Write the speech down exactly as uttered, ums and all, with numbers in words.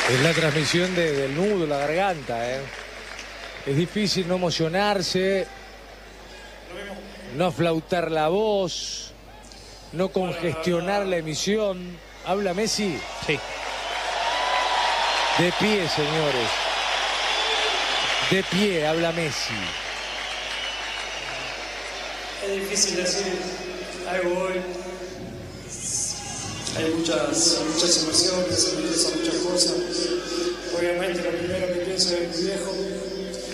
Es la transmisión de, del nudo, la garganta, ¿eh? Es difícil no emocionarse, no flautar la voz, no congestionar la emisión. ¿Habla Messi? Sí. De pie, señores. De pie, habla Messi. Es difícil decir algo hoy. Hay muchas, muchas emociones, se me piensan muchas cosas. Obviamente lo primero que pienso es mi viejo,